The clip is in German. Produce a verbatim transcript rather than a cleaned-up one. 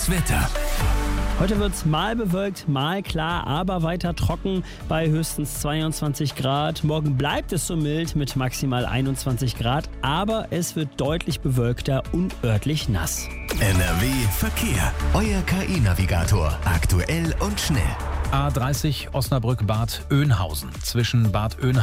Wetter. Heute wird es mal bewölkt, mal klar, aber weiter trocken bei höchstens zweiundzwanzig Grad. Morgen bleibt es so mild mit maximal einundzwanzig Grad, aber es wird deutlich bewölkter und örtlich nass. N R W Verkehr. Euer K I-Navigator. Aktuell und schnell. A dreißig Osnabrück-Bad Oeynhausen. Zwischen Bad Oeynhausen